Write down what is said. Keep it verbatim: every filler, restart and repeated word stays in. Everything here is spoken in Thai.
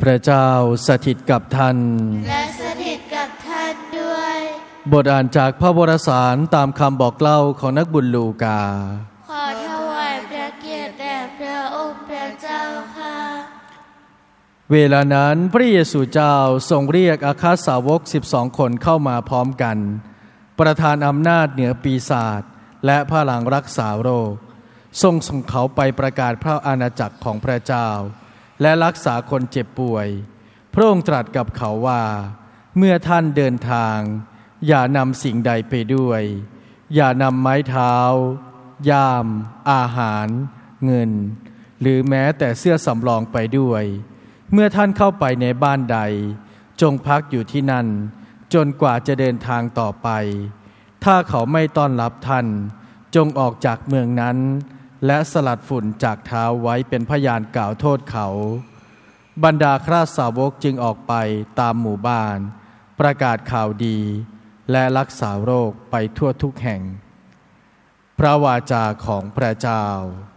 พระเจ้าสถิตกับท่านและสถิตกับท่านด้วยบทอ่านจากพระวรสารตามคำบอกเล่าของนักบุญลูกาขอถวายพระเกียรติแด่พระองค์พระเจ้าค่ะเวลานั้นพระเยซูเจ้าทรงเรียกอาคาสาวกสิบสองคนเข้ามาพร้อมกันประทานอำนาจเหนือปีศาจและพลังรักษาโรคทรงส่งเขาไปประกาศพระอาณาจักรของพระเจ้าและรักษาคนเจ็บป่วยพระองค์ตรัสกับเขาว่าเมื่อท่านเดินทางอย่านำสิ่งใดไปด้วยอย่านำไม้เท้าย่ามอาหารเงินหรือแม้แต่เสื้อสำรองไปด้วยเมื่อท่านเข้าไปในบ้านใดจงพักอยู่ที่นั่นจนกว่าจะเดินทางต่อไปถ้าเขาไม่ต้อนรับท่านจงออกจากเมืองนั้นและสลัดฝุ่นจากเท้าไว้เป็นพยานกล่าวโทษเขาบรรดาคราสาวกจึงออกไปตามหมู่บ้านประกาศข่าวดีและรักษาโรคไปทั่วทุกแห่งพระวาจาของพระเจ้า